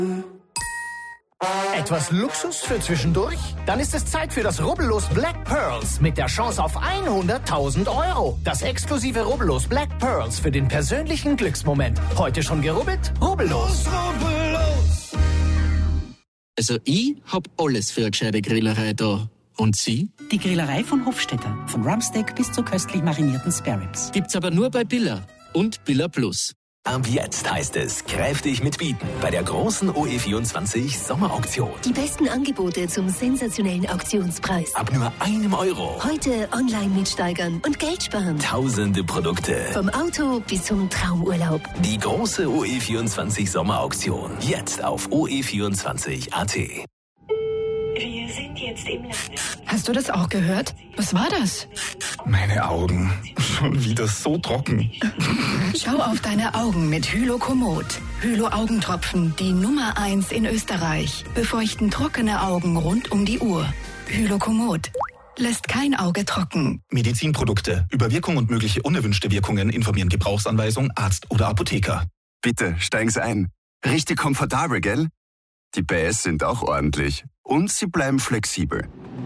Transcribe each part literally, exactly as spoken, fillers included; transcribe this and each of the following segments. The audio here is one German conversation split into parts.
Etwas Luxus für zwischendurch? Dann ist es Zeit für das Rubbellos Black Pearls mit der Chance auf hunderttausend Euro. Das exklusive Rubbellos Black Pearls für den persönlichen Glücksmoment. Heute schon gerubbelt? Rubbellos. Rubbellos. Also ich hab alles für eine gescheite Grillerei da. Und Sie? Die Grillerei von Hofstetter. Von Rumpsteak bis zu köstlich marinierten Spareribs. Gibt's aber nur bei Billa und Billa Plus. Ab jetzt heißt es kräftig mitbieten bei der großen O E vierundzwanzig Sommerauktion. Die besten Angebote zum sensationellen Auktionspreis. Ab nur einem Euro. Heute online mitsteigern und Geld sparen. Tausende Produkte. Vom Auto bis zum Traumurlaub. Die große O E vierundzwanzig Sommerauktion. Jetzt auf O E vierundzwanzig Punkt A T. Wir sind jetzt im Lande. Hast du das auch gehört? Was war das? Meine Augen. Schon wieder so trocken. Schau auf deine Augen mit Hylokomod. Hylo-Augentropfen, die Nummer eins in Österreich. Befeuchten trockene Augen rund um die Uhr. Hylokomod. Lässt kein Auge trocken. Medizinprodukte. Über Wirkung und mögliche unerwünschte Wirkungen informieren Gebrauchsanweisung, Arzt oder Apotheker. Bitte, steigen Sie ein. Richtig komfortabel, gell? Die B S sind auch ordentlich. Und sie bleiben flexibel.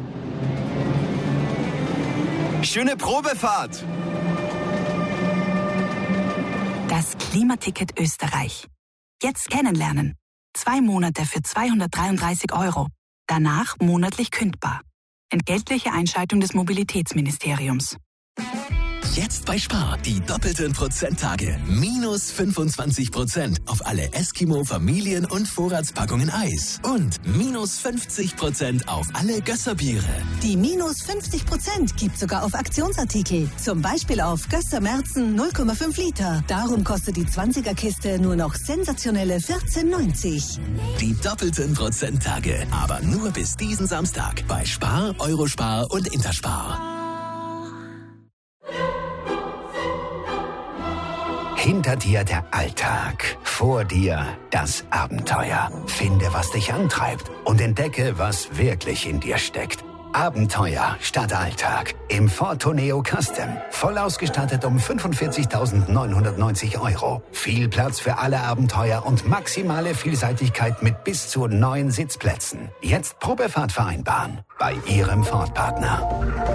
Schöne Probefahrt! Das Klimaticket Österreich. Jetzt kennenlernen. Zwei Monate für zweihundertdreiunddreißig Euro. Danach monatlich kündbar. Entgeltliche Einschaltung des Mobilitätsministeriums. Jetzt bei Spar die doppelten Prozenttage. Minus fünfundzwanzig Prozent auf alle Eskimo, Familien- und Vorratspackungen Eis. Und minus fünfzig Prozent auf alle Gösserbiere. Die minus fünfzig Prozent gibt sogar auf Aktionsartikel. Zum Beispiel auf Gösser Merzen null Komma fünf Liter. Darum kostet die zwanziger-Kiste nur noch sensationelle vierzehn neunzig. Die doppelten Prozenttage. Aber nur bis diesen Samstag. Bei Spar, Eurospar und Interspar. Hinter dir der Alltag, vor dir das Abenteuer. Finde, was dich antreibt und entdecke, was wirklich in dir steckt. Abenteuer statt Alltag im Ford Tourneo Custom. Voll ausgestattet um fünfundvierzigtausendneunhundertneunzig Euro. Viel Platz für alle Abenteuer und maximale Vielseitigkeit mit bis zu neun Sitzplätzen. Jetzt Probefahrt vereinbaren bei Ihrem Ford-Partner.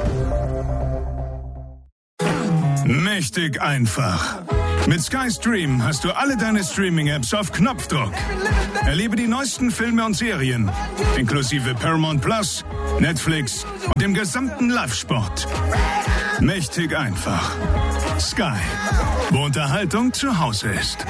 Mächtig einfach. Mit Sky Stream hast du alle deine Streaming-Apps auf Knopfdruck. Erlebe die neuesten Filme und Serien, inklusive Paramount Plus, Netflix und dem gesamten Live-Sport. Mächtig einfach. Sky, wo Unterhaltung zu Hause ist.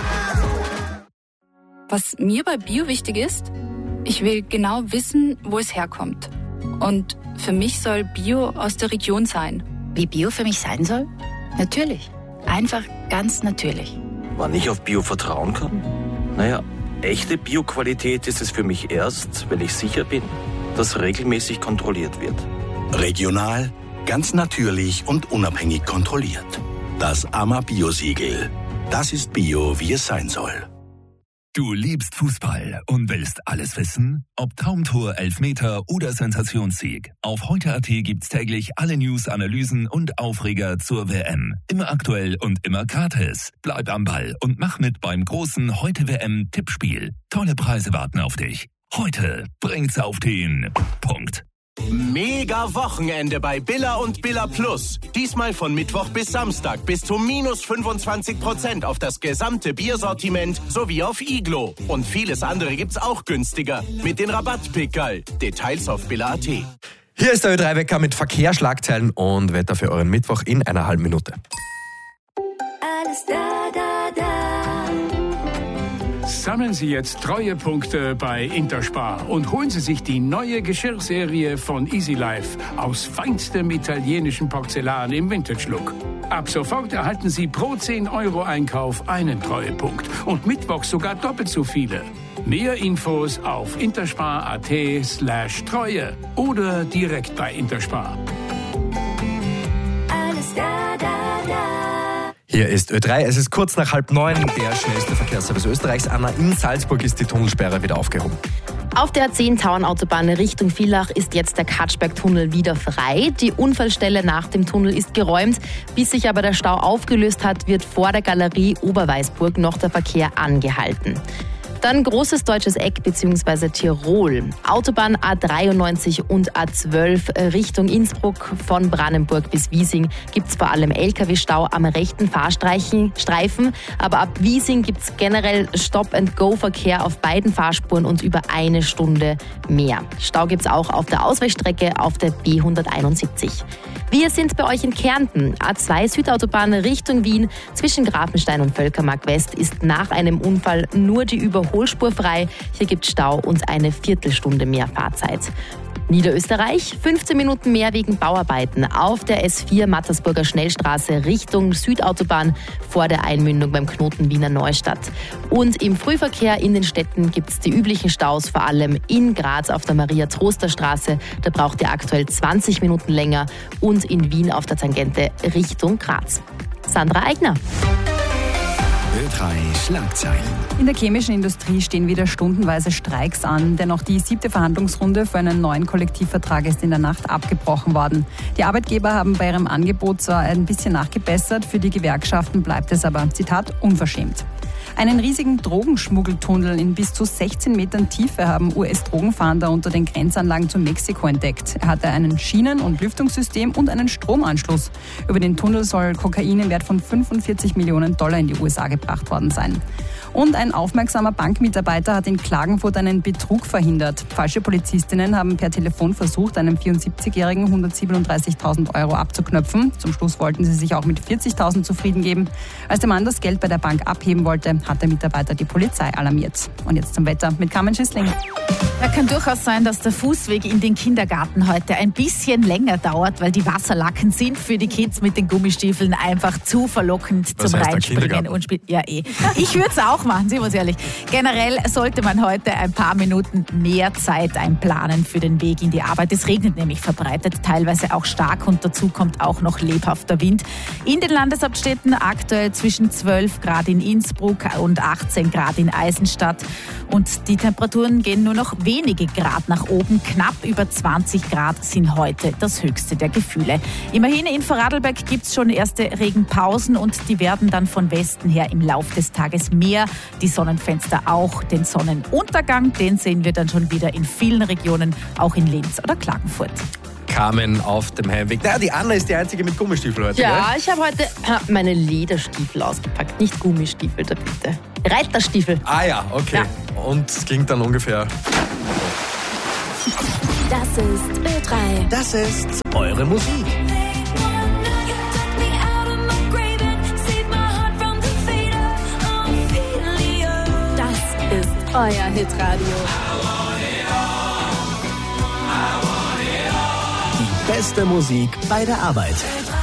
Was mir bei Bio wichtig ist, ich will genau wissen, wo es herkommt. Und für mich soll Bio aus der Region sein. Wie Bio für mich sein soll? Natürlich. Einfach ganz natürlich. Wann ich auf Bio vertrauen kann? Naja, echte Bio-Qualität ist es für mich erst, wenn ich sicher bin, dass regelmäßig kontrolliert wird. Regional, ganz natürlich und unabhängig kontrolliert. Das A M A Bio-Siegel. Das ist Bio, wie es sein soll. Du liebst Fußball und willst alles wissen? Ob Traumtor, Elfmeter oder Sensationssieg. Auf heute Punkt A T gibt's täglich alle News, Analysen und Aufreger zur W M. Immer aktuell und immer gratis. Bleib am Ball und mach mit beim großen Heute-W M-Tippspiel. Tolle Preise warten auf dich. Heute bringt's auf den Punkt. Mega Wochenende bei Billa und Billa Plus. Diesmal von Mittwoch bis Samstag bis zu minus fünfundzwanzig Prozent auf das gesamte Biersortiment sowie auf Iglo. Und vieles andere gibt's auch günstiger mit den Rabattpickerl. Details auf Billa Punkt A T. Hier ist der Ö drei Wecker mit Verkehrsschlagzeilen und Wetter für euren Mittwoch in einer halben Minute. Alles da, da, da. Sammeln Sie jetzt Treuepunkte bei Interspar und holen Sie sich die neue Geschirrserie von Easy Life aus feinstem italienischen Porzellan im Vintage-Look. Ab sofort erhalten Sie pro zehn Euro Einkauf einen Treuepunkt und mittwochs sogar doppelt so viele. Mehr Infos auf interspar.at slash Treue oder direkt bei Interspar. Alles da, da, da. Hier ist Ö drei, es ist kurz nach halb neun, der schnellste Verkehrsservice Österreichs. Anna, in Salzburg ist die Tunnelsperre wieder aufgehoben. Auf der A zehn Tauernautobahn Richtung Villach ist jetzt der Katschberg-Tunnel wieder frei. Die Unfallstelle nach dem Tunnel ist geräumt. Bis sich aber der Stau aufgelöst hat, wird vor der Galerie Oberweißburg noch der Verkehr angehalten. Dann großes deutsches Eck bzw. Tirol. Autobahn A dreiundneunzig und A zwölf Richtung Innsbruck. Von Brandenburg bis Wiesing gibt es vor allem L K W-Stau am rechten Fahrstreifen. Aber ab Wiesing gibt es generell Stop-and-Go-Verkehr auf beiden Fahrspuren und über eine Stunde mehr. Stau gibt es auch auf der Ausweichstrecke auf der B hunderteinundsiebzig. Wir sind bei euch in Kärnten. A zwei Südautobahn Richtung Wien zwischen Grafenstein und Völkermark West ist nach einem Unfall nur die Überholspur frei. Hier gibt es Stau und eine Viertelstunde mehr Fahrzeit. Niederösterreich, fünfzehn Minuten mehr wegen Bauarbeiten auf der S vier Mattersburger Schnellstraße Richtung Südautobahn vor der Einmündung beim Knoten Wiener Neustadt. Und im Frühverkehr in den Städten gibt es die üblichen Staus, vor allem in Graz auf der Maria-Troster-Straße. Da braucht ihr aktuell zwanzig Minuten länger und in Wien auf der Tangente Richtung Graz. Sandra Eigner. Ö drei Schlagzeilen. In der chemischen Industrie stehen wieder stundenweise Streiks an, denn auch die siebte Verhandlungsrunde für einen neuen Kollektivvertrag ist in der Nacht abgebrochen worden. Die Arbeitgeber haben bei ihrem Angebot zwar ein bisschen nachgebessert, für die Gewerkschaften bleibt es aber, Zitat, unverschämt. Einen riesigen Drogenschmuggeltunnel in bis zu sechzehn Metern Tiefe haben U S-Drogenfahnder unter den Grenzanlagen zu Mexiko entdeckt. Er hatte einen Schienen- und Lüftungssystem und einen Stromanschluss. Über den Tunnel soll Kokain im Wert von fünfundvierzig Millionen Dollar in die U S A gebracht worden sein. Und ein aufmerksamer Bankmitarbeiter hat in Klagenfurt einen Betrug verhindert. Falsche Polizistinnen haben per Telefon versucht, einem vierundsiebzigjährigen hundertsiebenunddreißigtausend Euro abzuknöpfen. Zum Schluss wollten sie sich auch mit vierzigtausend zufrieden geben. Als der Mann das Geld bei der Bank abheben wollte, hat der Mitarbeiter die Polizei alarmiert. Und jetzt zum Wetter mit Carmen Schissling. Ja, kann durchaus sein, dass der Fußweg in den Kindergarten heute ein bisschen länger dauert, weil die Wasserlacken sind für die Kids mit den Gummistiefeln einfach zu verlockend Was zum heißt Reinspringen und Spielen. Ja, eh. Ich würde es auch machen, sind wir uns ehrlich. Generell sollte man heute ein paar Minuten mehr Zeit einplanen für den Weg in die Arbeit. Es regnet nämlich verbreitet, teilweise auch stark und dazu kommt auch noch lebhafter Wind. In den Landeshauptstädten aktuell zwischen zwölf Grad in Innsbruck und achtzehn Grad in Eisenstadt. Und die Temperaturen gehen nur noch wenige Grad nach oben. Knapp über zwanzig Grad sind heute das höchste der Gefühle. Immerhin in Vorarlberg gibt es schon erste Regenpausen und die werden dann von Westen her im Laufe des Tages mehr. Die Sonnenfenster auch. Den Sonnenuntergang, den sehen wir dann schon wieder in vielen Regionen, auch in Linz oder Klagenfurt. Carmen auf dem Heimweg. Naja, die Anna ist die Einzige mit Gummistiefel heute. Ja, gell? ich habe heute meine Lederstiefel ausgepackt, nicht Gummistiefel, da bitte. Reiterstiefel. Ah ja, okay. Ja. Und es klingt dann ungefähr. Das ist Ö drei. Das ist eure Musik. Das ist euer Hitradio. Die beste Musik bei der Arbeit.